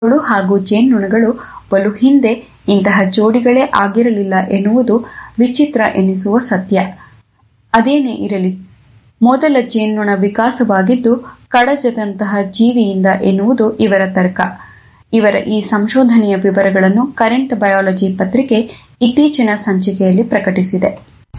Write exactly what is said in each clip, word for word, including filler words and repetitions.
ಹಾಗೂ ಜೇನುನೊಣಗಳು ಬಲು ಹಿಂದೆ ಇಂತಹ ಜೋಡಿಗಳೇ ಆಗಿರಲಿಲ್ಲ ಎನ್ನುವುದು ವಿಚಿತ್ರ ಎನಿಸುವ ಸತ್ಯ. ಅದೇನೇ ಇರಲಿ, ಮೊದಲ ಜೇನುನೊಣ ವಿಕಾಸವಾಗಿದ್ದು ಕಡಜದಂತಹ ಜೀವಿಯಿಂದ ಎನ್ನುವುದು ಇವರ ತರ್ಕ. ಇವರ ಈ ಸಂಶೋಧನೆಯ ವಿವರಗಳನ್ನು ಕರೆಂಟ್ ಬಯಾಲಜಿ ಪತ್ರಿಕೆ ಇತ್ತೀಚಿನ ಸಂಚಿಕೆಯಲ್ಲಿ ಪ್ರಕಟಿಸಿದೆ.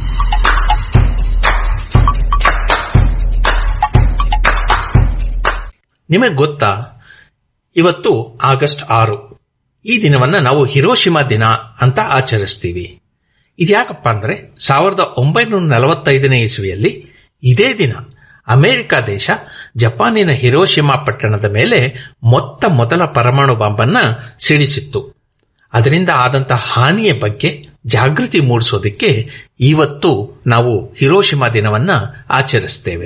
ನಿಮಗೆ ಗೊತ್ತಾ, ಇವತ್ತು ಆಗಸ್ಟ್ ಆರು. ಈ ದಿನವನ್ನ ನಾವು ಹಿರೋಶಿಮಾ ದಿನ ಅಂತ ಆಚರಿಸ್ತೀವಿ. ಇದ್ಯಾಕಪ್ಪ ಅಂದ್ರೆ ಸಾವಿರದ ಒಂಬೈನೂರ ನಲವತ್ತೈದನೇ ಇಸ್ವಿಯಲ್ಲಿ ಇದೇ ದಿನ ಅಮೆರಿಕ ದೇಶ ಜಪಾನಿನ ಹಿರೋಶಿಮಾ ಪಟ್ಟಣದ ಮೇಲೆ ಮೊತ್ತ ಮೊದಲ ಪರಮಾಣು ಬಾಂಬನ್ನ ಸಿಡಿಸಿತ್ತು. ಅದರಿಂದ ಆದಂತಹ ಹಾನಿಯ ಬಗ್ಗೆ ಜಾಗೃತಿ ಮೂಡಿಸೋದಕ್ಕೆ ಇವತ್ತು ನಾವು ಹಿರೋಶಿಮಾ ದಿನವನ್ನ ಆಚರಿಸ್ತೇವೆ.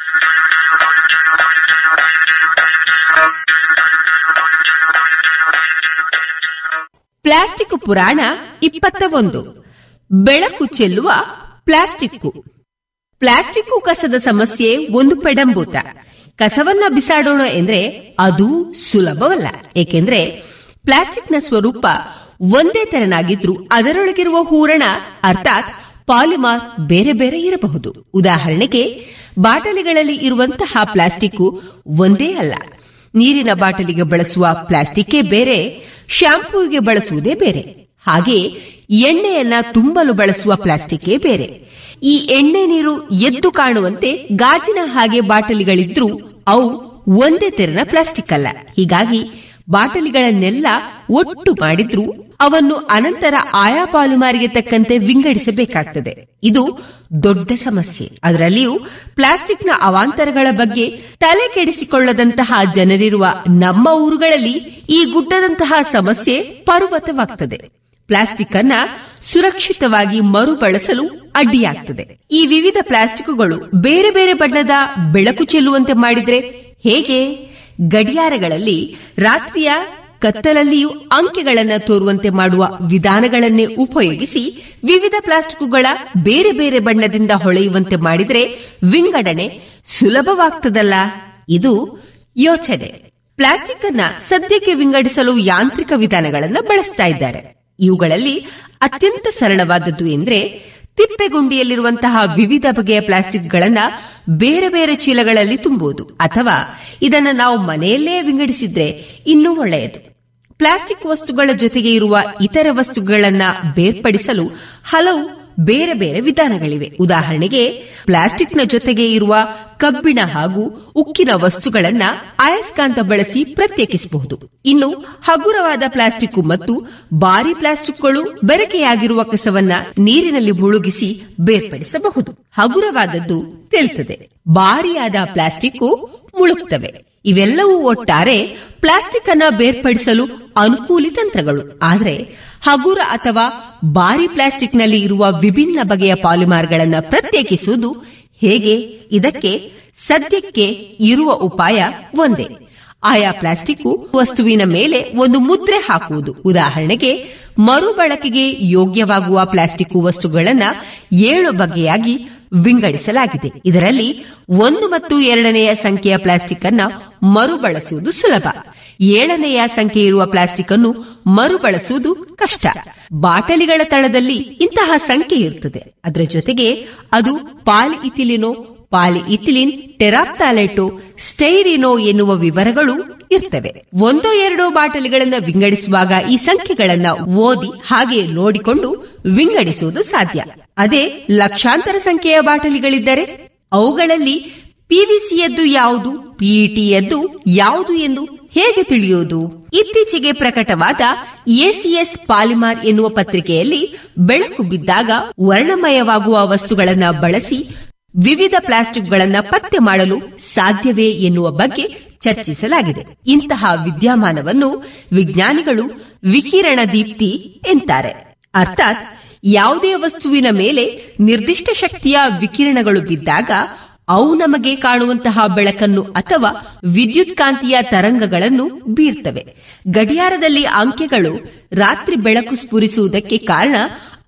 ಪ್ಲಾಸ್ಟಿಕ್ ಪುರಾಣ ಇಪ್ಪತ್ತ ಒಂದು. ಬೆಳಕು ಚೆಲ್ಲುವ ಪ್ಲಾಸ್ಟಿಕ್. ಪ್ಲಾಸ್ಟಿಕ್ ಕಸದ ಸಮಸ್ಯೆ ಒಂದು ಪೆಡಂಭೂತ. ಕಸವನ್ನ ಬಿಸಾಡೋಣ ಎಂದ್ರೆ ಅದು ಸುಲಭವಲ್ಲ. ಏಕೆಂದ್ರೆ ಪ್ಲಾಸ್ಟಿಕ್ನ ಸ್ವರೂಪ ಒಂದೇ ತೆರನಾಗಿದ್ರೂ ಅದರೊಳಗಿರುವ ಹೂರಣ ಅರ್ಥಾತ್ ಪಾಲಿಮಾರ್ ಬೇರೆ ಬೇರೆ ಇರಬಹುದು. ಉದಾಹರಣೆಗೆ, ಬಾಟಲಿಗಳಲ್ಲಿ ಇರುವಂತಹ ಪ್ಲಾಸ್ಟಿಕ್ ಒಂದೇ ಅಲ್ಲ. ನೀರಿನ ಬಾಟಲಿಗೆ ಬಳಸುವ ಪ್ಲಾಸ್ಟಿಕ್ಕೇ ಬೇರೆ, ಶ್ಯಾಂಪೂಗೆ ಬಳಸುವುದೇ ಬೇರೆ. ಹಾಗೆ ಎಣ್ಣೆಯನ್ನ ತುಂಬಲು ಬಳಸುವ ಪ್ಲಾಸ್ಟಿಕ್ಕೇ ಬೇರೆ. ಈ ಎಣ್ಣೆ ನೀರು ಎದ್ದು ಕಾಣುವಂತೆ ಗಾಜಿನ ಹಾಗೆ ಬಾಟಲಿಗಳಿದ್ರೂ ಅವು ಒಂದೇ ತೆರನ ಪ್ಲಾಸ್ಟಿಕ್ ಅಲ್ಲ. ಹೀಗಾಗಿ ಬಾಟಲಿಗಳನ್ನೆಲ್ಲ ಒಟ್ಟು ಮಾಡಿದ್ರೂ ಅವನ್ನು ಅನಂತರ ಆಯಾ ಪಾಲಿಮಾರಿಗೆ ತಕ್ಕಂತೆ ವಿಂಗಡಿಸಬೇಕಾಗ್ತದೆ. ಇದು ದೊಡ್ಡ ಸಮಸ್ಯೆ. ಅದರಲ್ಲಿಯೂ ಪ್ಲಾಸ್ಟಿಕ್ನ ಅವಾಂತರಗಳ ಬಗ್ಗೆ ತಲೆ ಕೆಡಿಸಿಕೊಳ್ಳದಂತಹ ಜನರಿರುವ ನಮ್ಮ ಊರುಗಳಲ್ಲಿ ಈ ಗುಡ್ಡದಂತಹ ಸಮಸ್ಯೆ ಪರ್ವತವಾಗ್ತದೆ. ಪ್ಲಾಸ್ಟಿಕ್ ಅನ್ನ ಸುರಕ್ಷಿತವಾಗಿ ಮರುಬಳಸಲು ಅಡ್ಡಿಯಾಗ್ತದೆ. ಈ ವಿವಿಧ ಪ್ಲಾಸ್ಟಿಕ್ಗಳು ಬೇರೆ ಬೇರೆ ಬಣ್ಣದ ಬೆಳಕು ಚೆಲ್ಲುವಂತೆ ಮಾಡಿದ್ರೆ ಹೇಗೆ? ಗಡಿಯಾರಗಳಲ್ಲಿ ರಾತ್ರಿಯ ಕತ್ತಲಲ್ಲಿಯೂ ಅಂಕೆಗಳನ್ನು ತೋರುವಂತೆ ಮಾಡುವ ವಿಧಾನಗಳನ್ನೇ ಉಪಯೋಗಿಸಿ ವಿವಿಧ ಪ್ಲಾಸ್ಟಿಕ್ಗಳ ಬೇರೆ ಬೇರೆ ಬಣ್ಣದಿಂದ ಹೊಳೆಯುವಂತೆ ಮಾಡಿದರೆ ವಿಂಗಡಣೆ ಸುಲಭವಾಗ್ತದಲ್ಲ. ಇದು ಯೋಚನೆ. ಪ್ಲಾಸ್ಟಿಕ್ ಅನ್ನ ಸದ್ಯಕ್ಕೆ ವಿಂಗಡಿಸಲು ಯಾಂತ್ರಿಕ ವಿಧಾನಗಳನ್ನು ಬಳಸ್ತಾ ಇದ್ದಾರೆ. ಇವುಗಳಲ್ಲಿ ಅತ್ಯಂತ ಸರಳವಾದದ್ದು ಎಂದ್ರೆ ತಿಪ್ಪೆಗುಂಡಿಯಲ್ಲಿರುವಂತಹ ವಿವಿಧ ಬಗೆಯ ಪ್ಲಾಸ್ಟಿಕ್ಗಳನ್ನ ಬೇರೆ ಬೇರೆ ಚೀಲಗಳಲ್ಲಿ ತುಂಬುವುದು. ಅಥವಾ ಇದನ್ನು ನಾವು ಮನೆಯಲ್ಲೇ ವಿಂಗಡಿಸಿದ್ರೆ ಇನ್ನೂ ಒಳ್ಳೆಯದು. ಪ್ಲಾಸ್ಟಿಕ್ ವಸ್ತುಗಳ ಜೊತೆಗೆ ಇರುವ ಇತರ ವಸ್ತುಗಳನ್ನ ಬೇರ್ಪಡಿಸಲು ಹಲವು ಬೇರೆ ಬೇರೆ ವಿಧಾನಗಳಿವೆ. ಉದಾಹರಣೆಗೆ, ಪ್ಲಾಸ್ಟಿಕ್ನ ಜೊತೆಗೆ ಇರುವ ಕಬ್ಬಿಣ ಹಾಗೂ ಉಕ್ಕಿನ ವಸ್ತುಗಳನ್ನ ಅಯಸ್ಕಾಂತ ಬಳಸಿ ಪ್ರತ್ಯೇಕಿಸಬಹುದು. ಇನ್ನು ಹಗುರವಾದ ಪ್ಲಾಸ್ಟಿಕ್ ಮತ್ತು ಭಾರಿ ಪ್ಲಾಸ್ಟಿಕ್ಗಳು ಬೆರಕೆಯಾಗಿರುವ ಕಸವನ್ನ ನೀರಿನಲ್ಲಿ ಮುಳುಗಿಸಿ ಬೇರ್ಪಡಿಸಬಹುದು. ಹಗುರವಾದದ್ದು ತೇಲ್ತದೆ, ಭಾರಿಯಾದ ಪ್ಲಾಸ್ಟಿಕ್ ಮುಳುಗ್ತವೆ. ಇವೆಲ್ಲವೂ ಒಟ್ಟಾರೆ ಪ್ಲಾಸ್ಟಿಕ್ ಅನ್ನ ಬೇರ್ಪಡಿಸಲು ಅನುಕೂಲಿ ತಂತ್ರಗಳು. ಆದರೆ ಹಗುರ ಅಥವಾ ಭಾರಿ ಪ್ಲಾಸ್ಟಿಕ್ನಲ್ಲಿ ಇರುವ ವಿಭಿನ್ನ ಬಗೆಯ ಪಾಲಿಮಾರ್ಗಳನ್ನು ಪ್ರತ್ಯೇಕಿಸುವುದು ಹೇಗೆ? ಇದಕ್ಕೆ ಸದ್ಯಕ್ಕೆ ಇರುವ ಉಪಾಯ ಒಂದೇ. ಆಯಾ ಪ್ಲಾಸ್ಟಿಕ್ ವಸ್ತುವಿನ ಮೇಲೆ ಒಂದು ಮುದ್ರೆ ಹಾಕುವುದು. ಉದಾಹರಣೆಗೆ, ಮರುಬಳಕೆಗೆ ಯೋಗ್ಯವಾಗುವ ಪ್ಲಾಸ್ಟಿಕ್ ವಸ್ತುಗಳನ್ನು ಏಳು ಬಗೆಯಾಗಿ ವಿಂಗಡಿಸಲಾಗಿದೆ. ಇದರಲ್ಲಿ ಒಂದು ಮತ್ತು ಎರಡನೆಯ ಸಂಖ್ಯೆಯ ಪ್ಲಾಸ್ಟಿಕ್ ಅನ್ನ ಮರುಬಳಸುವುದು ಸುಲಭ. ಏಳನೆಯ ಸಂಖ್ಯೆ ಇರುವ ಪ್ಲಾಸ್ಟಿಕ್ ಅನ್ನು ಮರುಬಳಸುವುದು ಕಷ್ಟ. ಬಾಟಲಿಗಳ ತಳದಲ್ಲಿ ಇಂತಹ ಸಂಖ್ಯೆ ಇರುತ್ತದೆ. ಅದರ ಜೊತೆಗೆ ಅದು ಪಾಲಿಇಥಿಲಿನೋ, ಪಾಲಿಇಥಿಲಿನ್, ಟೆರಾಪ್ತಾಲೇಟೋ, ಸ್ಟೈರಿನೋ ಎನ್ನುವ ವಿವರಗಳು ಇರ್ತವೆ. ಒಂದೋ ಎರಡೋ ಬಾಟಲಿಗಳನ್ನು ವಿಂಗಡಿಸುವಾಗ ಈ ಸಂಖ್ಯೆಗಳನ್ನು ಓದಿ ಹಾಗೆ ನೋಡಿಕೊಂಡು ವಿಂಗಡಿಸುವುದು ಸಾಧ್ಯ. ಅದೇ ಲಕ್ಷಾಂತರ ಸಂಖ್ಯೆಯ ಬಾಟಲಿಗಳಿದ್ದರೆ ಅವುಗಳಲ್ಲಿ ಪಿವಿಸಿಯದ್ದು ಯಾವುದು, ಪಿಇಟಿಯದ್ದು ಯಾವುದು ಎಂದು ಹೇಗೆ ತಿಳಿಯುವುದು? ಇತ್ತೀಚೆಗೆ ಪ್ರಕಟವಾದ ಎಸಿಎಸ್ ಪಾಲಿಮಾರ್ ಎನ್ನುವ ಪತ್ರಿಕೆಯಲ್ಲಿ ಬೆಳಕು ಬಿದ್ದಾಗ ವರ್ಣಮಯವಾಗುವ ವಸ್ತುಗಳನ್ನು ಬಳಸಿ ವಿವಿಧ ಪ್ಲಾಸ್ಟಿಕ್ಗಳನ್ನು ಪತ್ತೆ ಮಾಡಲು ಸಾಧ್ಯವೇ ಎನ್ನುವ ಬಗ್ಗೆ ಚರ್ಚಿಸಲಾಗಿದೆ. ಇಂತಹ ವಿದ್ಯಮಾನವನ್ನು ವಿಜ್ಞಾನಿಗಳು ವಿಕಿರಣ ದೀಪ್ತಿ ಎಂತಾರೆ. ಅರ್ಥಾತ್ ಯಾವುದೇ ವಸ್ತುವಿನ ಮೇಲೆ ನಿರ್ದಿಷ್ಟ ಶಕ್ತಿಯ ವಿಕಿರಣಗಳು ಬಿದ್ದಾಗ ಅವು ನಮಗೆ ಕಾಣುವಂತಹ ಬೆಳಕನ್ನು ಅಥವಾ ವಿದ್ಯುತ್ ಕಾಂತೀಯ ತರಂಗಗಳನ್ನು ಬೀರ್ತವೆ. ಗಡಿಯಾರದಲ್ಲಿ ಅಂಕೆಗಳು ರಾತ್ರಿ ಬೆಳಕು ಸ್ಫುರಿಸುವುದಕ್ಕೆ ಕಾರಣ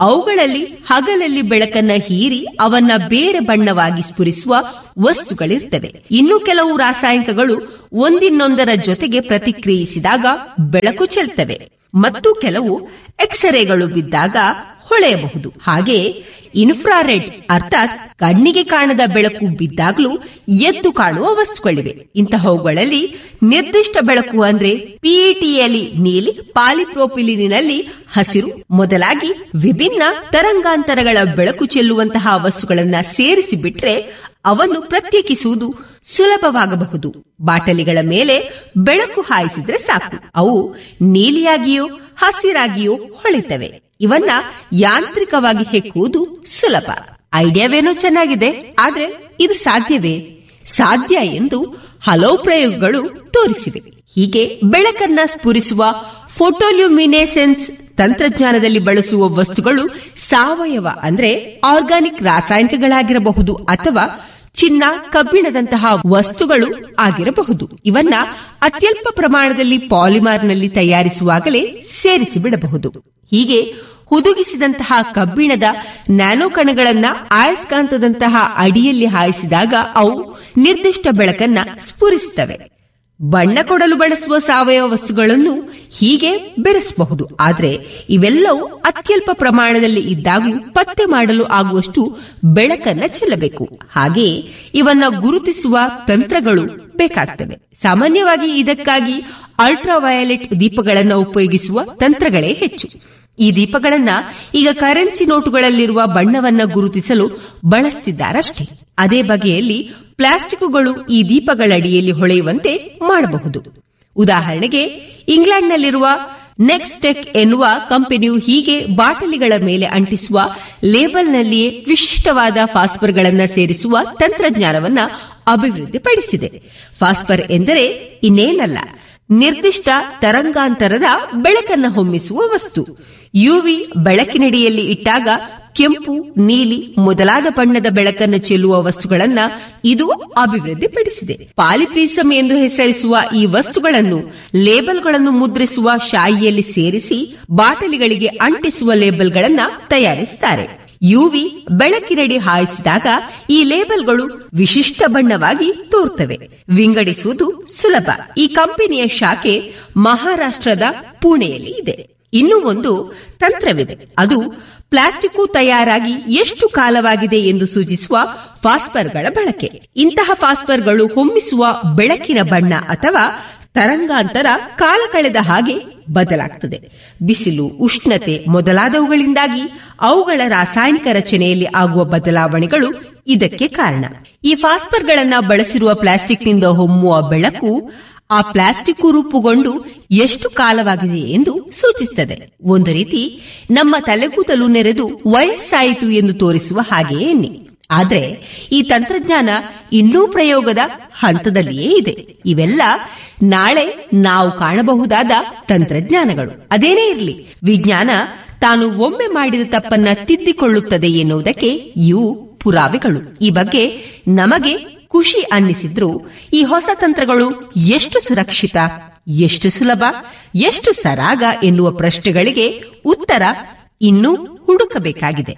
ಅವುಗಳಲ್ಲಿ ಹಗಲಲ್ಲಿ ಬೆಳಕನ್ನ ಹೀರಿ ಅವನ್ನ ಬೇರೆ ಬಣ್ಣವಾಗಿ ಸ್ಫುರಿಸುವ ವಸ್ತುಗಳಿರ್ತವೆ. ಇನ್ನು ಕೆಲವು ರಾಸಾಯನಿಕಗಳು ಒಂದಿನ್ನೊಂದರ ಜೊತೆಗೆ ಪ್ರತಿಕ್ರಿಯಿಸಿದಾಗ ಬೆಳಕು ಚೆಲ್ತವೆ ಮತ್ತು ಕೆಲವು ಎಕ್ಸ್ರೇಗಳು ಬಿದ್ದಾಗ ಹೊಳೆಯಬಹುದು. ಹಾಗೆ ಇನ್ಫ್ರಾರೆಡ್ ಅರ್ಥಾತ್ ಕಣ್ಣಿಗೆ ಕಾಣದ ಬೆಳಕು ಬಿದ್ದಾಗಲೂ ಎದ್ದು ಕಾಣುವ ವಸ್ತುಗಳಿವೆ. ಇಂತಹವುಗಳಲ್ಲಿ ನಿರ್ದಿಷ್ಟ ಬೆಳಕು ಅಂದ್ರೆ ಪಿಇಟಿಯಲ್ಲಿ ನೀಲಿ, ಪಾಲಿಪ್ರೋಪಿಲಿನಲ್ಲಿ ಹಸಿರು ಮೊದಲಾಗಿ ವಿಭಿನ್ನ ತರಂಗಾಂತರಗಳ ಬೆಳಕು ಚೆಲ್ಲುವಂತಹ ವಸ್ತುಗಳನ್ನ ಸೇರಿಸಿ ಬಿಟ್ರೆ ಅವನ್ನು ಪ್ರತ್ಯೇಕಿಸುವುದು ಸುಲಭವಾಗಬಹುದು. ಬಾಟಲಿಗಳ ಮೇಲೆ ಬೆಳಕು ಹಾಯಿಸಿದ್ರೆ ಸಾಕು, ಅವು ನೀಲಿಯಾಗಿಯೋ ಹಸಿರಾಗಿಯೋ ಹೊಳಿತವೆ. ಇವನ್ನ ಯಾಂತ್ರಿಕವಾಗಿ ಹೆಕ್ಕುವುದು ಸುಲಭ. ಐಡಿಯಾವೇನೋ ಚೆನ್ನಾಗಿದೆ, ಆದ್ರೆ ಇದು ಸಾಧ್ಯವೇ? ಸಾಧ್ಯ ಎಂದು ಹಲವು ಪ್ರಯೋಗಗಳು ತೋರಿಸಿವೆ. ಹೀಗೆ ಬೆಳಕನ್ನ ಸ್ಫುರಿಸುವ ಫೋಟೋಲ್ಯೂಮಿನೆಸೆನ್ಸ್ ತಂತ್ರಜ್ಞಾನದಲ್ಲಿ ಬಳಸುವ ವಸ್ತುಗಳು ಸಾವಯವ ಅಂದ್ರೆ ಆರ್ಗಾನಿಕ್ ರಾಸಾಯನಿಕಗಳಾಗಿರಬಹುದು ಅಥವಾ ಚಿನ್ನ, ಕಬ್ಬಿಣದಂತಹ ವಸ್ತುಗಳು ಆಗಿರಬಹುದು. ಇವನ್ನ ಅತ್ಯಲ್ಪ ಪ್ರಮಾಣದಲ್ಲಿ ಪಾಲಿಮರ್ನಲ್ಲಿ ತಯಾರಿಸುವಾಗಲೇ ಸೇರಿಸಿ ಬಿಡಬಹುದು. ಹೀಗೆ ಹುದುಗಿಸಿದಂತಹ ಕಬ್ಬಿಣದ ನ್ಯಾನೋ ಕಣಗಳನ್ನ ಆಯಸ್ಕಾಂತದಂತಹ ಅಡಿಯಲ್ಲಿ ಹಾಯಿಸಿದಾಗ ಅವು ನಿರ್ದಿಷ್ಟ ಬೆಳಕನ್ನ ಸ್ಫುರಿಸುತ್ತವೆ. ಬಣ್ಣ ಕೊಡಲು ಬಳಸುವ ಸಾವಯವ ವಸ್ತುಗಳನ್ನು ಹೀಗೆ ಬೆರೆಸಬಹುದು. ಆದರೆ ಇವೆಲ್ಲವೂ ಅತ್ಯಲ್ಪ ಪ್ರಮಾಣದಲ್ಲಿ ಇದ್ದಾಗಲೂ ಪತ್ತೆ ಮಾಡಲು ಆಗುವಷ್ಟು ಬೆಳಕನ್ನ ಚೆಲ್ಲಬೇಕು. ಹಾಗೆಯೇ ಇವನ್ನ ಗುರುತಿಸುವ ತಂತ್ರಗಳು ಬೇಕಾಗ್ತವೆ. ಸಾಮಾನ್ಯವಾಗಿ ಇದಕ್ಕಾಗಿ ಅಲ್ಟ್ರಾವಯಲೆಟ್ ದೀಪಗಳನ್ನು ಉಪಯೋಗಿಸುವ ತಂತ್ರಗಳೇ ಹೆಚ್ಚು. ಈ ದೀಪಗಳನ್ನ ಈಗ ಕರೆನ್ಸಿ ನೋಟುಗಳಲ್ಲಿರುವ ಬಣ್ಣವನ್ನ ಗುರುತಿಸಲು ಬಳಸುತ್ತಿದ್ದಾರಷ್ಟೇ. ಅದೇ ಬಗೆಯಲ್ಲಿ ಪ್ಲಾಸ್ಟಿಕ್ಗಳು ಈ ದೀಪಗಳಡಿಯಲ್ಲಿ ಹೊಳೆಯುವಂತೆ ಮಾಡಬಹುದು. ಉದಾಹರಣೆಗೆ ಇಂಗ್ಲೆಂಡ್ನಲ್ಲಿರುವ ನೆಕ್ಸ್ಟೆಕ್ ಎನ್ನುವ ಕಂಪನಿಯು ಹೀಗೆ ಬಾಟಲಿಗಳ ಮೇಲೆ ಅಂಟಿಸುವ ಲೇಬಲ್ನಲ್ಲಿಯೇ ವಿಶಿಷ್ಟವಾದ ಫಾಸ್ಫರ್ಗಳನ್ನು ಸೇರಿಸುವ ತಂತ್ರಜ್ಞಾನವನ್ನ ಅಭಿವೃದ್ಧಿಪಡಿಸಿದೆ. ಫಾಸ್ಫರ್ ಎಂದರೆ ಇನ್ನೇನಲ್ಲ, ನಿರ್ದಿಷ್ಟ ತರಂಗಾಂತರದ ಬೆಳಕನ್ನು ಹೊಮ್ಮಿಸುವ ವಸ್ತು. ಯುವಿ ಬೆಳಕಿನಡಿಯಲ್ಲಿ ಇಟ್ಟಾಗ ಕೆಂಪು, ನೀಲಿ ಮೊದಲಾದ ಬಣ್ಣದ ಬೆಳಕನ್ನು ಚೆಲ್ಲುವ ವಸ್ತುಗಳನ್ನ ಇದು ಅಭಿವೃದ್ಧಿಪಡಿಸಿದೆ. ಪಾಲಿಪ್ರೀಸಮ್ ಎಂದು ಹೆಸರಿಸುವ ಈ ವಸ್ತುಗಳನ್ನು ಲೇಬಲ್ಗಳನ್ನು ಮುದ್ರಿಸುವ ಶಾಯಿಯಲ್ಲಿ ಸೇರಿಸಿ ಬಾಟಲಿಗಳಿಗೆ ಅಂಟಿಸುವ ಲೇಬಲ್ಗಳನ್ನು ತಯಾರಿಸುತ್ತಾರೆ. ಯುವಿ ಬೆಳಕಿನಡಿ ಹಾಯಿಸಿದಾಗ ಈ ಲೇಬಲ್ಗಳು ವಿಶಿಷ್ಟ ಬಣ್ಣವಾಗಿ ತೋರ್ತವೆ. ವಿಂಗಡಿಸುವುದು ಸುಲಭ. ಈ ಕಂಪನಿಯ ಶಾಖೆ ಮಹಾರಾಷ್ಟ್ರದ ಪುಣೆಯಲ್ಲಿ ಇದೆ. ಇನ್ನೂ ಒಂದು ತಂತ್ರವಿದೆ, ಅದು ಪ್ಲಾಸ್ಟಿಕ್ ತಯಾರಾಗಿ ಎಷ್ಟು ಕಾಲವಾಗಿದೆ ಎಂದು ಸೂಚಿಸುವ ಫಾಸ್ಫರ್ಗಳ ಬಳಕೆ. ಇಂತಹ ಫಾಸ್ಫರ್ಗಳು ಹೊಮ್ಮಿಸುವ ಬೆಳಕಿನ ಬಣ್ಣ ಅಥವಾ ತರಂಗಾಂತರ ಕಾಲ ಕಳೆದ ಹಾಗೆ ಬದಲಾಗ್ತದೆ. ಬಿಸಿಲು, ಉಷ್ಣತೆ ಮೊದಲಾದವುಗಳಿಂದಾಗಿ ಅವುಗಳ ರಾಸಾಯನಿಕ ರಚನೆಯಲ್ಲಿ ಆಗುವ ಬದಲಾವಣೆಗಳು ಇದಕ್ಕೆ ಕಾರಣ. ಈ ಫಾಸ್ಫರ್ಗಳನ್ನ ಬಳಸಿರುವ ಪ್ಲಾಸ್ಟಿಕ್ನಿಂದ ಹೊಮ್ಮುವ ಬೆಳಕು ಆ ಪ್ಲಾಸ್ಟಿಕ್ ರೂಪುಗೊಂಡು ಎಷ್ಟು ಕಾಲವಾಗಿದೆ ಎಂದು ಸೂಚಿಸುತ್ತದೆ. ಒಂದು ರೀತಿ ನಮ್ಮ ತಲೆಗೂದಲು ನೆರೆದು ವಯಸ್ಸಾಯಿತು ಎಂದು ತೋರಿಸುವ ಹಾಗೆಯೇ ಎನ್ನಿ. ಆದರೆ ಈ ತಂತ್ರಜ್ಞಾನ ಇನ್ನೂ ಪ್ರಯೋಗದ ಹಂತದಲ್ಲಿಯೇ ಇದೆ. ಇವೆಲ್ಲ ನಾಳೆ ನಾವು ಕಾಣಬಹುದಾದ ತಂತ್ರಜ್ಞಾನಗಳು. ಅದೇನೇ ಇರಲಿ, ವಿಜ್ಞಾನ ತಾನು ಒಮ್ಮೆ ಮಾಡಿದ ತಪ್ಪನ್ನ ತಿದ್ದಿಕೊಳ್ಳುತ್ತದೆ ಎನ್ನುವುದಕ್ಕೆ ಇವು ಪುರಾವೆಗಳು. ಈ ಬಗ್ಗೆ ನಮಗೆ ಖುಷಿ ಅನ್ನಿಸಿದ್ರು ಈ ಹೊಸ ತಂತ್ರಗಳು ಎಷ್ಟು ಸುರಕ್ಷಿತ, ಎಷ್ಟು ಸುಲಭ, ಎಷ್ಟು ಸರಾಗ ಎನ್ನುವ ಪ್ರಶ್ನೆಗಳಿಗೆ ಉತ್ತರ ಇನ್ನೂ ಹುಡುಕಬೇಕಾಗಿದೆ.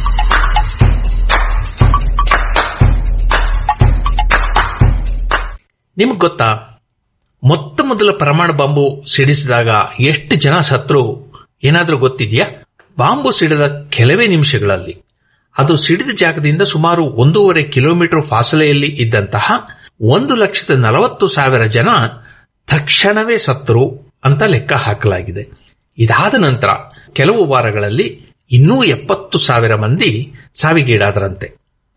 ನಿಮ್ಗೆ ಗೊತ್ತಾ, ಮೊತ್ತ ಮೊದಲ ಪರಮಾಣು ಬಾಂಬು ಸಿಡಿಸಿದಾಗ ಎಷ್ಟು ಜನ ಸತ್ರು ಏನಾದ್ರೂ ಗೊತ್ತಿದೆಯಾ? ಬಾಂಬು ಸಿಡಿದ ಕೆಲವೇ ನಿಮಿಷಗಳಲ್ಲಿ ಅದು ಸಿಡಿದ ಜಾಗದಿಂದ ಸುಮಾರು ಒಂದೂವರೆ ಕಿಲೋಮೀಟರ್ ಫಾಸಲೆಯಲ್ಲಿ ಇದ್ದಂತಹ ಒಂದು ಲಕ್ಷದ ನಲವತ್ತು ಸಾವಿರ ಜನ ತಕ್ಷಣವೇ ಸತ್ರು ಅಂತ ಲೆಕ್ಕ ಹಾಕಲಾಗಿದೆ. ಇದಾದ ನಂತರ ಕೆಲವು ವಾರಗಳಲ್ಲಿ ಇನ್ನೂ ಎಪ್ಪತ್ತು ಸಾವಿರ ಮಂದಿ ಸಾವಿಗೀಡಾದರಂತೆ.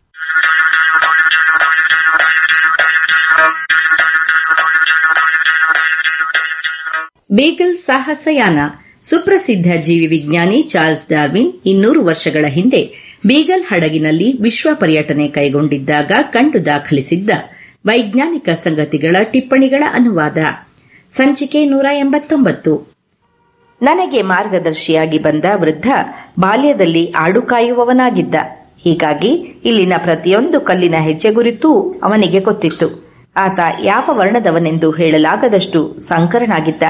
ಬೀಗಲ್ ಸಾಹಸಯಾನ. ಸುಪ್ರಸಿದ್ಧ ಜೀವಿ ವಿಜ್ಞಾನಿ ಚಾರ್ಲ್ಸ್ ಡಾರ್ವಿನ್ ಇನ್ನೂರು ವರ್ಷಗಳ ಹಿಂದೆ ಬೀಗಲ್ ಹಡಗಿನಲ್ಲಿ ವಿಶ್ವ ಪರ್ಯಟನೆ ಕೈಗೊಂಡಿದ್ದಾಗ ಕಂಡು ದಾಖಲಿಸಿದ್ದ ವೈಜ್ಞಾನಿಕ ಸಂಗತಿಗಳ ಟಿಪ್ಪಣಿಗಳ ಅನುವಾದ. ಸಂಚಿಕೆ ನೂರ ಎಂಬತ್ತೊಂಬತ್ತು. ನನಗೆ ಮಾರ್ಗದರ್ಶಿಯಾಗಿ ಬಂದ ವೃದ್ಧ ಬಾಲ್ಯದಲ್ಲಿ ಆಡು ಕಾಯುವವನಾಗಿದ್ದ. ಹೀಗಾಗಿ ಇಲ್ಲಿನ ಪ್ರತಿಯೊಂದು ಕಲ್ಲಿನ ಹೆಜ್ಜೆಗುರಿತೂ ಅವನಿಗೆ ಗೊತ್ತಿತ್ತು. ಆತ ಯಾವ ವರ್ಣದವನೆಂದು ಹೇಳಲಾಗದಷ್ಟು ಸಂಕರನಾಗಿದ್ದ.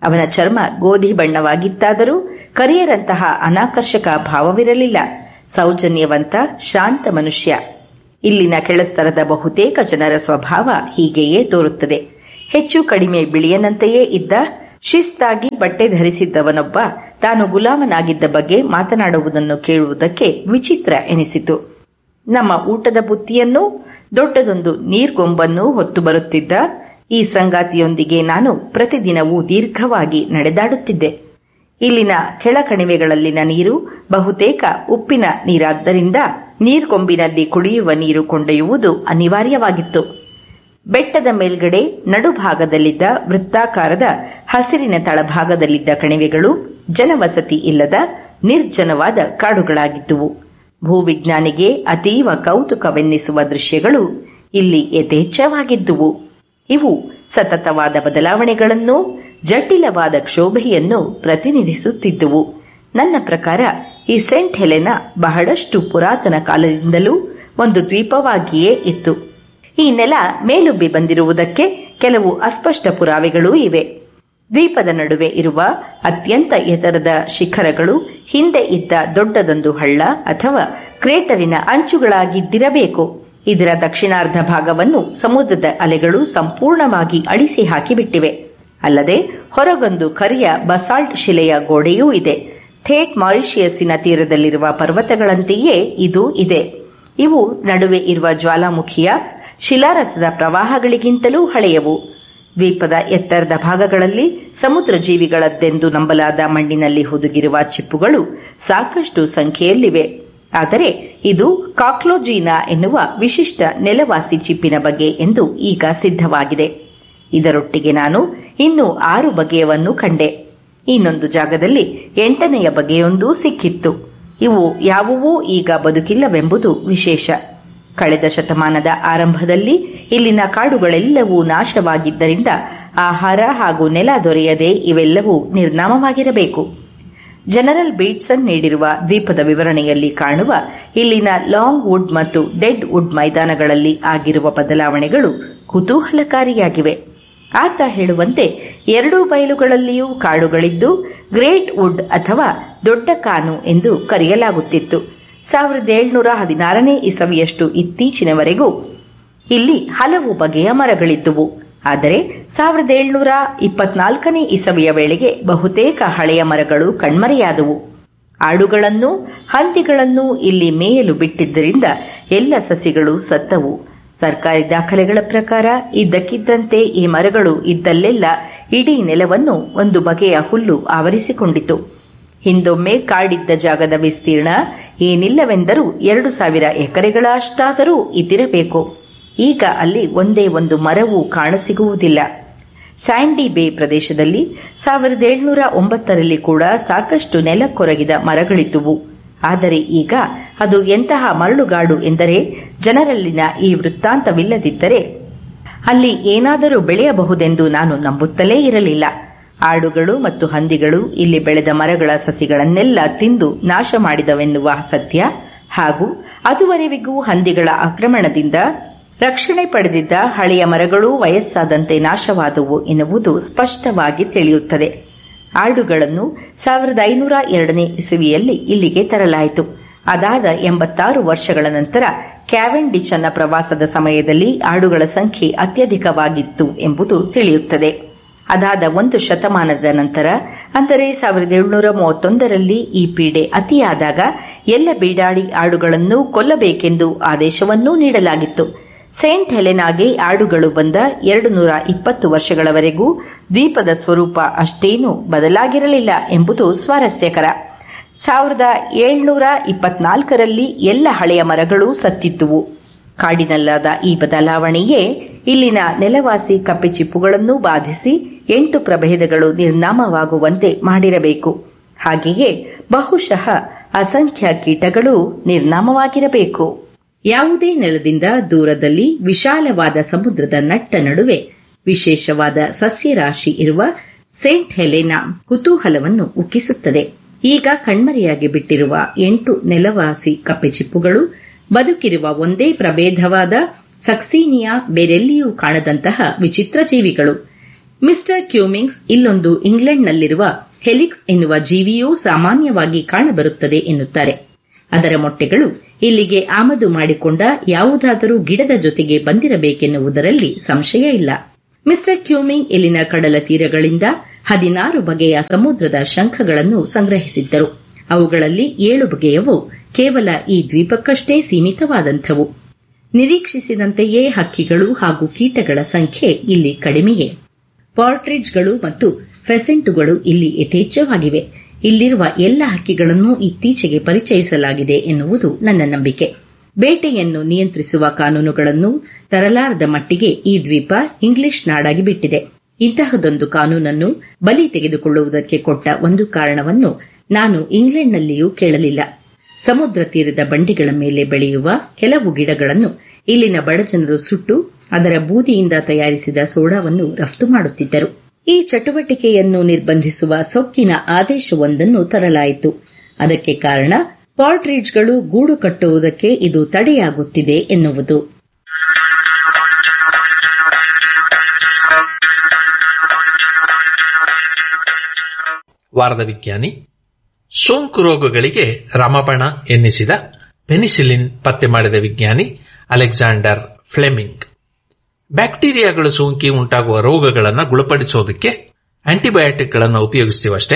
ಅವನ ಚರ್ಮ ಗೋಧಿ ಬಣ್ಣವಾಗಿತ್ತಾದರೂ ಕರಿಯರಂತಹ ಅನಾಕರ್ಷಕ ಭಾವವಿರಲಿಲ್ಲ. ಸೌಜನ್ಯವಂತ, ಶಾಂತ ಮನುಷ್ಯ. ಇಲ್ಲಿನ ಕೆಳಸ್ತರದ ಬಹುತೇಕ ಜನರ ಸ್ವಭಾವ ಹೀಗೆಯೇ ತೋರುತ್ತದೆ. ಹೆಚ್ಚು ಕಡಿಮೆ ಬಿಳಿಯನಂತೆಯೇ ಇದ್ದ, ಶಿಸ್ತಾಗಿ ಬಟ್ಟೆ ಧರಿಸಿದ್ದವನೊಬ್ಬ ತಾನು ಗುಲಾಮನಾಗಿದ್ದ ಬಗ್ಗೆ ಮಾತನಾಡುವುದನ್ನು ಕೇಳುವುದಕ್ಕೆ ವಿಚಿತ್ರ ಎನಿಸಿತು. ನಮ್ಮ ಊಟದ ಬುತ್ತಿಯನ್ನೂ ದೊಡ್ಡದೊಂದು ನೀರ್ಗೊಂಬನ್ನೂ ಹೊತ್ತು ಬರುತ್ತಿದ್ದ ಈ ಸಂಗಾತಿಯೊಂದಿಗೆ ನಾನು ಪ್ರತಿದಿನವೂ ದೀರ್ಘವಾಗಿ ನಡೆದಾಡುತ್ತಿದ್ದೆ. ಇಲ್ಲಿನ ಕೆಳಕಣಿವೆಗಳಲ್ಲಿನ ನೀರು ಬಹುತೇಕ ಉಪ್ಪಿನ ನೀರಾದ್ದರಿಂದ ನೀರ್ಗೊಂಬಿನಲ್ಲಿ ಕುಡಿಯುವ ನೀರು ಕೊಂಡೊಯ್ಯುವುದು ಅನಿವಾರ್ಯವಾಗಿತ್ತು. ಬೆಟ್ಟದ ಮೇಲ್ಗಡೆ ನಡುಭಾಗದಲ್ಲಿದ್ದ ವೃತ್ತಾಕಾರದ ಹಸಿರಿನ ತಳಭಾಗದಲ್ಲಿದ್ದ ಕಣಿವೆಗಳು ಜನವಸತಿ ಇಲ್ಲದ ನಿರ್ಜನವಾದ ಕಾಡುಗಳಾಗಿದ್ದುವು. ಭೂವಿಜ್ಞಾನಿಗೆ ಅತೀವ ಕೌತುಕವೆನ್ನಿಸುವ ದೃಶ್ಯಗಳು ಇಲ್ಲಿ ಯಥೇಚ್ಛವಾಗಿದ್ದುವು. ಇವು ಸತತವಾದ ಬದಲಾವಣೆಗಳನ್ನು, ಜಟಿಲವಾದ ಕ್ಷೋಭೆಯನ್ನು ಪ್ರತಿನಿಧಿಸುತ್ತಿದ್ದುವು. ನನ್ನ ಪ್ರಕಾರ ಈ ಸೇಂಟ್ ಹೆಲೆನಾ ಬಹಳಷ್ಟು ಪುರಾತನ ಕಾಲದಿಂದಲೂ ಒಂದು ದ್ವೀಪವಾಗಿಯೇ ಇತ್ತು. ಈ ನೆಲ ಮೇಲುಬ್ಬಿ ಬಂದಿರುವುದಕ್ಕೆ ಕೆಲವು ಅಸ್ಪಷ್ಟ ಪುರಾವೆಗಳೂ ಇವೆ. ದ್ವೀಪದ ನಡುವೆ ಇರುವ ಅತ್ಯಂತ ಎತ್ತರದ ಶಿಖರಗಳು ಹಿಂದೆ ಇದ್ದ ದೊಡ್ಡದೊಂದು ಹಳ್ಳ ಅಥವಾ ಕ್ರೇಟರಿನ ಅಂಚುಗಳಾಗಿದ್ದಿರಬೇಕು. ಇದರ ದಕ್ಷಿಣಾರ್ಧ ಭಾಗವನ್ನು ಸಮುದ್ರದ ಅಲೆಗಳು ಸಂಪೂರ್ಣವಾಗಿ ಅಳಿಸಿ ಹಾಕಿಬಿಟ್ಟಿವೆ. ಅಲ್ಲದೆ ಹೊರಗೊಂದು ಕರಿಯ ಬಸಾಲ್ಟ್ ಶಿಲೆಯ ಗೋಡೆಯೂ ಇದೆ. ಥೇಟ್ ಮಾರಿಷಿಯಸ್ಸಿನ ತೀರದಲ್ಲಿರುವ ಪರ್ವತಗಳಂತೆಯೇ ಇದು ಇದೆ. ಇವು ನಡುವೆ ಇರುವ ಜ್ವಾಲಾಮುಖಿಯ ಶಿಲಾರಸದ ಪ್ರವಾಹಗಳಿಗಿಂತಲೂ ಹಳೆಯವು. ದ್ವೀಪದ ಎತ್ತರದ ಭಾಗಗಳಲ್ಲಿ ಸಮುದ್ರ ಜೀವಿಗಳದ್ದೆಂದು ನಂಬಲಾದ ಮಣ್ಣಿನಲ್ಲಿ ಹುದುಗಿರುವ ಚಿಪ್ಪುಗಳು ಸಾಕಷ್ಟು ಸಂಖ್ಯೆಯಲ್ಲಿವೆ. ಆದರೆ ಇದು ಕಾಕ್ಲೋಜೀನಾ ಎನ್ನುವ ವಿಶಿಷ್ಟ ನೆಲವಾಸಿ ಚಿಪ್ಪಿನ ಬಗ್ಗೆ ಎಂದು ಈಗ ಸಿದ್ಧವಾಗಿದೆ. ಇದರೊಟ್ಟಿಗೆ ನಾನು ಇನ್ನೂ ಆರು ಬಗೆಯವನ್ನು ಕಂಡೆ. ಇನ್ನೊಂದು ಜಾಗದಲ್ಲಿ ಎಂಟನೆಯ ಬಗೆಯೊಂದೂ ಸಿಕ್ಕಿತ್ತು. ಇವು ಯಾವುವೂ ಈಗ ಬದುಕಿಲ್ಲವೆಂಬುದು ವಿಶೇಷ. ಕಳೆದ ಶತಮಾನದ ಆರಂಭದಲ್ಲಿ ಇಲ್ಲಿನ ಕಾಡುಗಳೆಲ್ಲವೂ ನಾಶವಾಗಿದ್ದರಿಂದ ಆಹಾರ ಹಾಗೂ ನೆಲ ದೊರೆಯದೆ ಇವೆಲ್ಲವೂ ನಿರ್ನಾಮವಾಗಿರಬೇಕು. ಜನರಲ್ ಬೀಟ್ಸನ್ ನೀಡಿರುವ ದ್ವೀಪದ ವಿವರಣೆಯಲ್ಲಿ ಕಾಣುವ ಇಲ್ಲಿನ ಲಾಂಗ್ ವುಡ್ ಮತ್ತು ಡೆಡ್ ವುಡ್ ಮೈದಾನಗಳಲ್ಲಿ ಆಗಿರುವ ಬದಲಾವಣೆಗಳು ಕುತೂಹಲಕಾರಿಯಾಗಿವೆ. ಆತ ಹೇಳುವಂತೆ ಎರಡೂ ಬಯಲುಗಳಲ್ಲಿಯೂ ಕಾಡುಗಳಿದ್ದು ಗ್ರೇಟ್ ವುಡ್ ಅಥವಾ ದೊಡ್ಡ ಕಾನು ಎಂದು ಕರೆಯಲಾಗುತ್ತಿತ್ತು. ಸಾವಿರದ ಏಳ್ನೂರ ಹದಿನಾರನೇ ಇಸವಿಯಷ್ಟು ಇತ್ತೀಚಿನವರೆಗೂ ಇಲ್ಲಿ ಹಲವು ಬಗೆಯ ಮರಗಳಿದ್ದುವು. ಆದರೆ ಸಾವಿರದ ಏಳ್ನೂರ ಇಪ್ಪತ್ನಾಲ್ಕನೇ ಇಸವಿಯ ವೇಳೆಗೆ ಬಹುತೇಕ ಹಳೆಯ ಮರಗಳು ಕಣ್ಮರೆಯಾದವು. ಆಡುಗಳನ್ನೂ ಹಂದಿಗಳನ್ನೂ ಇಲ್ಲಿ ಮೇಯಲು ಬಿಟ್ಟಿದ್ದರಿಂದ ಎಲ್ಲ ಸಸಿಗಳು ಸತ್ತವು. ಸರ್ಕಾರಿ ದಾಖಲೆಗಳ ಪ್ರಕಾರ ಇದ್ದಕ್ಕಿದ್ದಂತೆ ಈ ಮರಗಳು ಇದ್ದಲ್ಲೆಲ್ಲ ಇಡೀ ನೆಲವನ್ನು ಒಂದು ಬಗೆಯ ಹುಲ್ಲು ಆವರಿಸಿಕೊಂಡಿತು. ಹಿಂದೊಮ್ಮೆ ಕಾಡಿದ್ದ ಜಾಗದ ವಿಸ್ತೀರ್ಣ ಏನಿಲ್ಲವೆಂದರೂ ಎರಡು ಸಾವಿರ ಎಕರೆಗಳಷ್ಟಾದರೂ ಇದ್ದಿರಬೇಕು. ಈಗ ಅಲ್ಲಿ ಒಂದೇ ಒಂದು ಮರವೂ ಕಾಣಸಿಗುವುದಿಲ್ಲ. ಸ್ಯಾಂಡಿ ಬೇ ಪ್ರದೇಶದಲ್ಲಿ ಸಾವಿರದ ಏಳ್ನೂರ ಒಂಬತ್ತರಲ್ಲಿ ಕೂಡ ಸಾಕಷ್ಟು ನೆಲಕ್ಕೊರಗಿದ ಮರಗಳಿದ್ದುವು. ಆದರೆ ಈಗ ಅದು ಎಂತಹ ಮರಳುಗಾಡು ಎಂದರೆ ಜನರಲ್ಲಿನ ಈ ವೃತ್ತಾಂತವಿಲ್ಲದಿದ್ದರೆ ಅಲ್ಲಿ ಏನಾದರೂ ಬೆಳೆಯಬಹುದೆಂದು ನಾನು ನಂಬುತ್ತಲೇ ಇರಲಿಲ್ಲ. ಆಡುಗಳು ಮತ್ತು ಹಂದಿಗಳು ಇಲ್ಲಿ ಬೆಳೆದ ಮರಗಳ ಸಸಿಗಳನ್ನೆಲ್ಲ ತಿಂದು ನಾಶ ಮಾಡಿದವೆನ್ನುವ ಸತ್ಯ ಹಾಗೂ ಅದುವರೆವಿಗೂ ಹಂದಿಗಳ ಆಕ್ರಮಣದಿಂದ ರಕ್ಷಣೆ ಪಡೆದಿದ್ದ ಹಳೆಯ ಮರಗಳೂ ವಯಸ್ಸಾದಂತೆ ನಾಶವಾದವು ಎನ್ನುವುದು ಸ್ಪಷ್ಟವಾಗಿ ತಿಳಿಯುತ್ತದೆ. ಆಡುಗಳನ್ನು ಸಾವಿರದ ಐನೂರ ಎರಡನೇ ಇಸವಿಯಲ್ಲಿ ಇಲ್ಲಿಗೆ ತರಲಾಯಿತು. ಅದಾದ ಎಂಬತ್ತಾರು ವರ್ಷಗಳ ನಂತರ ಕ್ಯಾವೆಂಡಿಚನ ಪ್ರವಾಸದ ಸಮಯದಲ್ಲಿ ಆಡುಗಳ ಸಂಖ್ಯೆ ಅತ್ಯಧಿಕವಾಗಿತ್ತು ಎಂಬುದು ತಿಳಿಯುತ್ತದೆ. ಅದಾದ ಒಂದು ಶತಮಾನದ ನಂತರ ಅಂದರೆ ಸಾವಿರದ ಏಳುನೂರ ಮೂವತ್ತೊಂದರಲ್ಲಿ ಈ ಪೀಡೆ ಅತಿಯಾದಾಗ ಎಲ್ಲ ಬೀಡಾಡಿ ಆಡುಗಳನ್ನು ಕೊಲ್ಲಬೇಕೆಂದು ಆದೇಶವನ್ನೂ ನೀಡಲಾಗಿತ್ತು. ಸೇಂಟ್ ಹೆಲೆನಾಗೆ ಆಡುಗಳು ಬಂದ ಎರಡು ನೂರ ಇಪ್ಪತ್ತು ವರ್ಷಗಳವರೆಗೂ ದ್ವೀಪದ ಸ್ವರೂಪ ಅಷ್ಟೇನೂ ಬದಲಾಗಿರಲಿಲ್ಲ ಎಂಬುದು ಸ್ವಾರಸ್ಯಕರ. ಸಾವಿರದ ಏಳ್ನೂರ ಇಪ್ಪತ್ನಾಲ್ಕರಲ್ಲಿ ಎಲ್ಲ ಹಳೆಯ ಮರಗಳೂ ಸತ್ತಿದ್ದುವು. ಕಾಡಿನಲ್ಲಾದ ಈ ಬದಲಾವಣೆಯೇ ಇಲ್ಲಿನ ನೆಲವಾಸಿ ಕಪ್ಪೆಚಿಪ್ಪುಗಳನ್ನೂ ಬಾಧಿಸಿ ಎಂಟು ಪ್ರಭೇದಗಳು ನಿರ್ನಾಮವಾಗುವಂತೆ ಮಾಡಿರಬೇಕು. ಹಾಗೆಯೇ ಬಹುಶಃ ಅಸಂಖ್ಯ ಕೀಟಗಳು ನಿರ್ನಾಮವಾಗಿರಬೇಕು. ಯಾವುದೇ ನೆಲದಿಂದ ದೂರದಲ್ಲಿ ವಿಶಾಲವಾದ ಸಮುದ್ರದ ನಟ್ಟ ನಡುವೆ ವಿಶೇಷವಾದ ಸಸ್ಯರಾಶಿ ಇರುವ ಸೇಂಟ್ ಹೆಲೆನಾ ಕುತೂಹಲವನ್ನು ಉಕ್ಕಿಸುತ್ತದೆ. ಈಗ ಕಣ್ಮರೆಯಾಗಿ ಬಿಟ್ಟಿರುವ ಎಂಟು ನೆಲವಾಸಿ ಕಪ್ಪೆಚಿಪ್ಪುಗಳು ಬದುಕಿರುವ ಒಂದೇ ಪ್ರಭೇದವಾದ ಸಕ್ಸೀನಿಯಾ ಬೇರೆಲ್ಲಿಯೂ ಕಾಣದಂತಹ ವಿಚಿತ್ರ ಜೀವಿಗಳು. ಮಿಸ್ಟರ್ ಕ್ಯೂಮಿಂಗ್ಸ್ ಇಲ್ಲೊಂದು ಇಂಗ್ಲೆಂಡ್ನಲ್ಲಿರುವ ಹೆಲಿಕ್ಸ್ ಎನ್ನುವ ಜೀವಿಯೂ ಸಾಮಾನ್ಯವಾಗಿ ಕಾಣಬರುತ್ತದೆ ಎನ್ನುತ್ತಾರೆ. ಅದರ ಮೊಟ್ಟೆಗಳು ಇಲ್ಲಿಗೆ ಆಮದು ಮಾಡಿಕೊಂಡ ಯಾವುದಾದರೂ ಗಿಡದ ಜೊತೆಗೆ ಬಂದಿರಬೇಕೆನ್ನುವುದರಲ್ಲಿ ಸಂಶಯ ಇಲ್ಲ. ಮಿಸ್ಟರ್ ಕ್ಯೂಮಿಂಗ್ ಇಲ್ಲಿನ ಕಡಲ ತೀರಗಳಿಂದ ಹದಿನಾರು ಬಗೆಯ ಸಮುದ್ರದ ಶಂಖಗಳನ್ನು ಸಂಗ್ರಹಿಸಿದ್ದರು. ಅವುಗಳಲ್ಲಿ ಏಳು ಬಗೆಯವು ಕೇವಲ ಈ ದ್ವೀಪಕ್ಕಷ್ಟೇ ಸೀಮಿತವಾದಂಥವು. ನಿರೀಕ್ಷಿಸಿದಂತೆಯೇ ಹಕ್ಕಿಗಳು ಹಾಗೂ ಕೀಟಗಳ ಸಂಖ್ಯೆ ಇಲ್ಲಿ ಕಡಿಮೆಯೇ. ಪಾರ್ಟ್ರಿಡ್ಜ್ಗಳು ಮತ್ತು ಫೆಸೆಂಟುಗಳು ಇಲ್ಲಿ ಯಥೇಚ್ಛವಾಗಿವೆ. ಇಲ್ಲಿರುವ ಎಲ್ಲ ಹಕ್ಕಿಗಳನ್ನು ಇತ್ತೀಚೆಗೆ ಪರಿಚಯಿಸಲಾಗಿದೆ ಎನ್ನುವುದು ನನ್ನ ನಂಬಿಕೆ. ಬೇಟೆಯನ್ನು ನಿಯಂತ್ರಿಸುವ ಕಾನೂನುಗಳನ್ನು ತರಲಾರದ ಮಟ್ಟಿಗೆ ಈ ದ್ವೀಪ ಇಂಗ್ಲಿಷ್ ನಾಡಾಗಿ ಬಿಟ್ಟಿದೆ. ಇಂತಹದೊಂದು ಕಾನೂನನ್ನು ಬಲಿ ತೆಗೆದುಕೊಳ್ಳುವುದಕ್ಕೆ ಕೊಟ್ಟ ಒಂದು ಕಾರಣವನ್ನು ನಾನು ಇಂಗ್ಲೆಂಡ್ನಲ್ಲಿಯೂ ಕೇಳಲಿಲ್ಲ. ಸಮುದ್ರ ತೀರದ ಬಂಡಿಗಳ ಮೇಲೆ ಬೆಳೆಯುವ ಕೆಲವು ಗಿಡಗಳನ್ನು ಇಲ್ಲಿನ ಬಡಜನರು ಸುಟ್ಟು ಅದರ ಬೂದಿಯಿಂದ ತಯಾರಿಸಿದ ಸೋಡಾವನ್ನು ರಫ್ತು ಮಾಡುತ್ತಿದ್ದರು. ಈ ಚಟುವಟಿಕೆಯನ್ನು ನಿರ್ಬಂಧಿಸುವ ಸೊಕ್ಕಿನ ಆದೇಶವೊಂದನ್ನು ತರಲಾಯಿತು. ಅದಕ್ಕೆ ಕಾರಣ ಪಾರ್ಟ್ರಿಡ್ಜ್ಗಳು ಗೂಡು ಕಟ್ಟುವುದಕ್ಕೆ ಇದು ತಡೆಯಾಗುತ್ತಿದೆ ಎನ್ನುವುದು. ವಾರದ ವಿಜ್ಞಾನಿ ಸೋಂಕು ರೋಗಗಳಿಗೆ ರಾಮಬಾಣ ಎನ್ನಿಸಿದ ಪೆನಿಸಿಲಿನ್ ಪತ್ತೆ ಮಾಡಿದ ವಿಜ್ಞಾನಿ ಅಲೆಕ್ಸಾಂಡರ್ ಫ್ಲೆಮಿಂಗ್. ಬ್ಯಾಕ್ಟೀರಿಯಾಗಳು ಸೋಂಕಿ ಉಂಟಾಗುವ ರೋಗಗಳನ್ನು ಗುಣಪಡಿಸುವುದಕ್ಕೆ ಆಂಟಿಬಯೋಟಿಕ್ಗಳನ್ನು ಉಪಯೋಗಿಸುತ್ತೇವಷ್ಟೇ.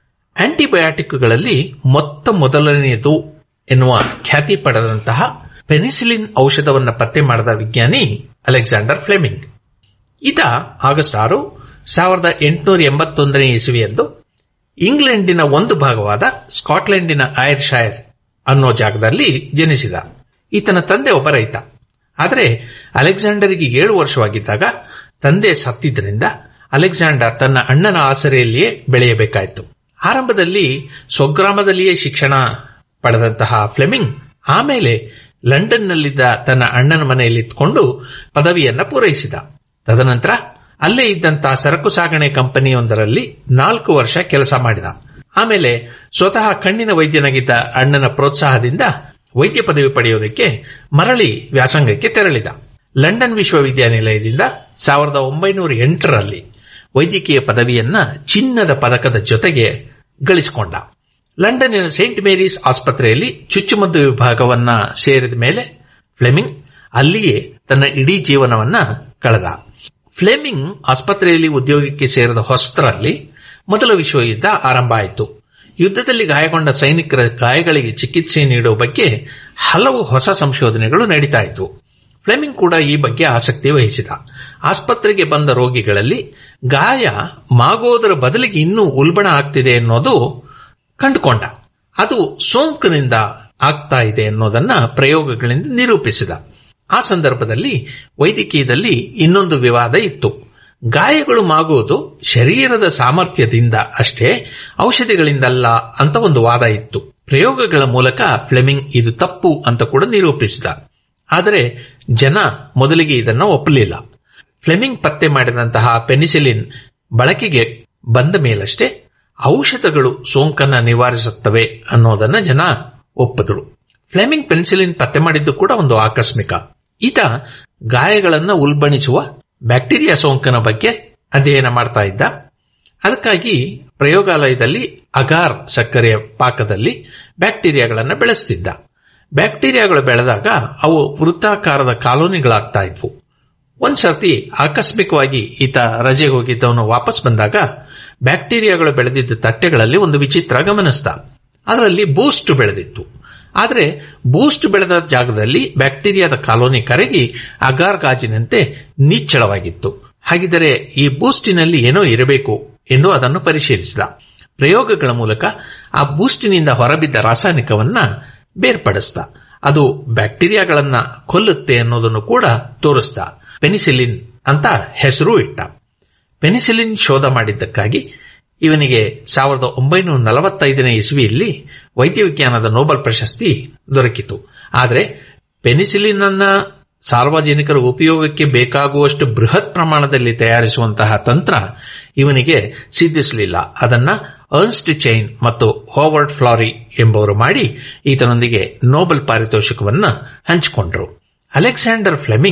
ಆಂಟಿಬಯೋಟಿಕ್ಗಳಲ್ಲಿ ಮೊತ್ತ ಮೊದಲನೆಯದು ಎನ್ನುವ ಖ್ಯಾತಿ ಪಡೆದಂತಹ ಪೆನಿಸಿಲಿನ್ ಔಷಧವನ್ನು ಪತ್ತೆ ಮಾಡಿದ ವಿಜ್ಞಾನಿ ಅಲೆಕ್ಸಾಂಡರ್ ಫ್ಲೆಮಿಂಗ್. ಈತ ಆಗಸ್ಟ್ ಆರು ಸಾವಿರದ ಎಂಟುನೂರ ಎಂಬತ್ತೊಂದನೇ ಇಸವಿಯಂದು ಇಂಗ್ಲೆಂಡಿನ ಒಂದು ಭಾಗವಾದ ಸ್ಕಾಟ್ಲೆಂಡಿನ ಐರ್ಶೈರ್ ಅನ್ನೋ ಜಾಗದಲ್ಲಿ ಜನಿಸಿದ. ಈತನ ತಂದೆ ಒಬ್ಬ ರೈತ. ಆದರೆ ಅಲೆಕ್ಸಾಂಡರ್ಗೆ ಏಳು ವರ್ಷವಾಗಿದ್ದಾಗ ತಂದೆ ಸತ್ತಿದ್ದರಿಂದ ಅಲೆಕ್ಸಾಂಡರ್ ತನ್ನ ಅಣ್ಣನ ಆಸರೆಯಲ್ಲಿಯೇ ಬೆಳೆಯಬೇಕಾಯಿತು. ಆರಂಭದಲ್ಲಿ ಸ್ವಗ್ರಾಮದಲ್ಲಿಯೇ ಶಿಕ್ಷಣ ಪಡೆದಂತಹ ಫ್ಲೆಮಿಂಗ್ ಆಮೇಲೆ ಲಂಡನ್ನಲ್ಲಿದ್ದ ತನ್ನ ಅಣ್ಣನ ಮನೆಯಲ್ಲಿದ್ದುಕೊಂಡು ಪದವಿಯನ್ನ ಪೂರೈಸಿದ. ತದನಂತರ ಅಲ್ಲೇ ಇದ್ದಂತಹ ಸರಕು ಸಾಗಣೆ ಕಂಪನಿಯೊಂದರಲ್ಲಿ ನಾಲ್ಕು ವರ್ಷ ಕೆಲಸ ಮಾಡಿದ. ಆಮೇಲೆ ಸ್ವತಃ ಕಣ್ಣಿನ ವೈದ್ಯನಾಗಿದ್ದ ಅಣ್ಣನ ಪ್ರೋತ್ಸಾಹದಿಂದ ವೈದ್ಯ ಪದವಿ ಪಡೆಯುವುದಕ್ಕೆ ಮರಳಿ ವ್ಯಾಸಂಗಕ್ಕೆ ತೆರಳಿದ. ಲಂಡನ್ ವಿಶ್ವವಿದ್ಯಾನಿಲಯದಿಂದ ಸಾವಿರದ ಒಂಬೈನೂರ ಎಂಟರಲ್ಲಿ ವೈದ್ಯಕೀಯ ಪದವಿಯನ್ನ ಚಿನ್ನದ ಪದಕದ ಜೊತೆಗೆ ಗಳಿಸಿಕೊಂಡ. ಲಂಡನ್ನಿನ ಸೇಂಟ್ ಮೇರೀಸ್ ಆಸ್ಪತ್ರೆಯಲ್ಲಿ ಚುಚ್ಚುಮದ್ದು ವಿಭಾಗವನ್ನ ಸೇರಿದ ಮೇಲೆ ಫ್ಲೆಮಿಂಗ್ ಅಲ್ಲಿಯೇ ತನ್ನ ಇಡೀ ಜೀವನವನ್ನ ಕಳೆದ. ಫ್ಲೆಮಿಂಗ್ ಆಸ್ಪತ್ರೆಯಲ್ಲಿ ಉದ್ಯೋಗಕ್ಕೆ ಸೇರಿದ ಹೊಸತರಲ್ಲಿ ಮೊದಲ ವಿಶ್ವಯುದ್ಧ ಆರಂಭ ಆಯಿತು. ಯುದ್ಧದಲ್ಲಿ ಗಾಯಗೊಂಡ ಸೈನಿಕರ ಗಾಯಗಳಿಗೆ ಚಿಕಿತ್ಸೆ ನೀಡುವ ಬಗ್ಗೆ ಹಲವು ಹೊಸ ಸಂಶೋಧನೆಗಳು ನಡೀತಾ ಇದ್ವು. ಫ್ಲೆಮಿಂಗ್ ಕೂಡ ಈ ಬಗ್ಗೆ ಆಸಕ್ತಿ ವಹಿಸಿದ. ಆಸ್ಪತ್ರೆಗೆ ಬಂದ ರೋಗಿಗಳಲ್ಲಿ ಗಾಯ ಮಾಗೋದರ ಬದಲಿಗೆ ಇನ್ನೂ ಉಲ್ಬಣ ಆಗ್ತಿದೆ ಅನ್ನೋದು ಕಂಡುಕೊಂಡ. ಅದು ಸೋಂಕಿನಿಂದ ಆಗ್ತಾ ಇದೆ ಅನ್ನೋದನ್ನ ಪ್ರಯೋಗಗಳಿಂದ ನಿರೂಪಿಸಿದ. ಆ ಸಂದರ್ಭದಲ್ಲಿ ವೈದ್ಯಕೀಯದಲ್ಲಿ ಇನ್ನೊಂದು ವಿವಾದ ಇತ್ತು. ಗಾಯಗಳು ಮಾಗುವುದು ಶರೀರದ ಸಾಮರ್ಥ್ಯದಿಂದ ಅಷ್ಟೇ, ಔಷಧಿಗಳಿಂದಲ್ಲ ಅಂತ ಒಂದು ವಾದ ಇತ್ತು. ಪ್ರಯೋಗಗಳ ಮೂಲಕ ಫ್ಲೆಮಿಂಗ್ ಇದು ತಪ್ಪು ಅಂತ ಕೂಡ ನಿರೂಪಿಸಿದ. ಆದರೆ ಜನ ಮೊದಲಿಗೆ ಇದನ್ನು ಒಪ್ಪಲಿಲ್ಲ. ಫ್ಲೆಮಿಂಗ್ ಪತ್ತೆ ಮಾಡಿದಂತಹ ಪೆನಿಸಿಲಿನ್ ಬಳಕೆಗೆ ಬಂದ ಮೇಲಷ್ಟೇ ಔಷಧಗಳು ಸೋಂಕನ್ನು ನಿವಾರಿಸುತ್ತವೆ ಅನ್ನೋದನ್ನ ಜನ ಒಪ್ಪಿದ್ರು. ಫ್ಲೆಮಿಂಗ್ ಪೆನಿಸಿಲಿನ್ ಪತ್ತೆ ಮಾಡಿದ್ದು ಕೂಡ ಒಂದು ಆಕಸ್ಮಿಕ. ಈತ ಗಾಯಗಳನ್ನು ಉಲ್ಬಣಿಸುವ ಬ್ಯಾಕ್ಟೀರಿಯಾ ಸೋಂಕಿನ ಬಗ್ಗೆ ಅಧ್ಯಯನ ಮಾಡ್ತಾ ಇದ್ದ. ಅದಕ್ಕಾಗಿ ಪ್ರಯೋಗಾಲಯದಲ್ಲಿ ಅಗಾರ್ ಸಕ್ಕರೆಯ ಪಾಕದಲ್ಲಿ ಬ್ಯಾಕ್ಟೀರಿಯಾಗಳನ್ನು ಬೆಳೆಸುತ್ತಿದ್ದ. ಬ್ಯಾಕ್ಟೀರಿಯಾಗಳು ಬೆಳೆದಾಗ ಅವು ವೃತ್ತಾಕಾರದ ಕಾಲೋನಿಗಳಾಗ್ತಾ ಇದ್ವು. ಒಂದ್ಸರ್ತಿ ಆಕಸ್ಮಿಕವಾಗಿ ಈತ ರಜೆಗೆ ಹೋಗಿದ್ದವನು ವಾಪಸ್ ಬಂದಾಗ ಬ್ಯಾಕ್ಟೀರಿಯಾಗಳು ಬೆಳೆದಿದ್ದ ತಟ್ಟೆಗಳಲ್ಲಿ ಒಂದು ವಿಚಿತ್ರ ಗಮನಿಸಿದ. ಅದರಲ್ಲಿ ಬೂಸ್ಟ್ ಬೆಳೆದಿತ್ತು. ಆದರೆ ಬೂಸ್ಟ್ ಬೆಳೆದ ಜಾಗದಲ್ಲಿ ಬ್ಯಾಕ್ಟೀರಿಯಾದ ಕಾಲೋನಿ ಕರಗಿ ಅಗಾರ್ ಗಾಜಿನಂತೆ ನಿಚ್ಚಳವಾಗಿತ್ತು. ಹಾಗಿದ್ದರೆ ಈ ಬೂಸ್ಟಿನಲ್ಲಿ ಏನೋ ಇರಬೇಕು ಎಂದು ಅದನ್ನು ಪರಿಶೀಲಿಸಿದ. ಪ್ರಯೋಗಗಳ ಮೂಲಕ ಆ ಬೂಸ್ಟಿನಿಂದ ಹೊರಬಿದ್ದ ರಾಸಾಯನಿಕವನ್ನ ಬೇರ್ಪಡಿಸಿದ. ಅದು ಬ್ಯಾಕ್ಟೀರಿಯಾಗಳನ್ನ ಕೊಲ್ಲುತ್ತೆ ಅನ್ನೋದನ್ನು ಕೂಡ ತೋರಿಸಿದ. ಪೆನಿಸಿಲಿನ್ ಅಂತ ಹೆಸರು ಇಟ್ಟ. ಪೆನಿಸಿಲಿನ್ ಶೋಧ ಮಾಡಿದ್ದಕ್ಕಾಗಿ ಇವನಿಗೆ ಸಾವಿರದ ಒಂಬೈನೂರ ನಲವತ್ತೈದನೇ ಇಸ್ವಿಯಲ್ಲಿ ವೈದ್ಯ ವಿಜ್ಞಾನದ ನೊಬೆಲ್ ಪ್ರಶಸ್ತಿ ದೊರಕಿತು. ಆದರೆ ಪೆನಿಸಿಲಿನ್ ಅನ್ನ ಸಾರ್ವಜನಿಕರ ಉಪಯೋಗಕ್ಕೆ ಬೇಕಾಗುವಷ್ಟು ಬೃಹತ್ ಪ್ರಮಾಣದಲ್ಲಿ ತಯಾರಿಸುವಂತಹ ತಂತ್ರ ಇವನಿಗೆ ಸಿದ್ಧಿಸಲಿಲ್ಲ. ಅದನ್ನ ಅರ್ನ್ಸ್ಟ್ ಚೈನ್ ಮತ್ತು ಹೋವರ್ಡ್ ಫ್ಲಾರಿ ಎಂಬುವರು ಮಾಡಿ ಈತನೊಂದಿಗೆ ನೊಬೆಲ್ ಪಾರಿತೋಷಿಕವನ್ನ ಹಂಚಿಕೊಂಡರು. ಅಲೆಕ್ಸಾಂಡರ್ ಫ್ಲೆಮಿಂಗ್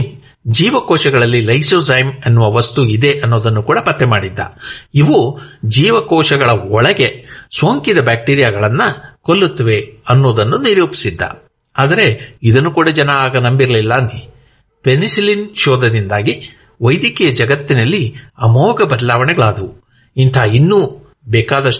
ಜೀವಕೋಶಗಳಲ್ಲಿ ಲೈಸೋಸೈಮ್ ಎನ್ನುವ ವಸ್ತು ಇದೆ ಅನ್ನೋದನ್ನು ಕೂಡ ಪತ್ತೆ ಮಾಡಿದ್ದ. ಇವು ಜೀವಕೋಶಗಳ ಒಳಗೆ ಸೋಂಕಿದ ಬ್ಯಾಕ್ಟೀರಿಯಾಗಳನ್ನ ಕೊಲ್ಲುತ್ತವೆ ಅನ್ನೋದನ್ನು ನಿರೂಪಿಸಿದ್ದ. ಆದರೆ ಇದನ್ನು ಕೂಡ ಜನ ಆಗ ನಂಬಿರಲಿಲ್ಲ. ಪೆನಿಸಿಲಿನ್ ಶೋಧದಿಂದಾಗಿ ವೈದ್ಯಕೀಯ ಜಗತ್ತಿನಲ್ಲಿ ಅಮೋಘ ಬದಲಾವಣೆಗಳಾದವು. ಇಂಥ ಇನ್ನೂ ಬೇಕಾದಷ್ಟು